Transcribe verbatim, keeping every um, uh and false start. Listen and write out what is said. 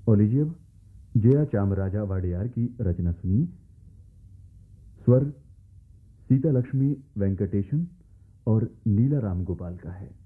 और लीजिए अब जया चामराजा वाडेयार की रचना सुनिए। स्वर सीता लक्ष्मी वेंकटेशन और नीला राम गोपाल का है।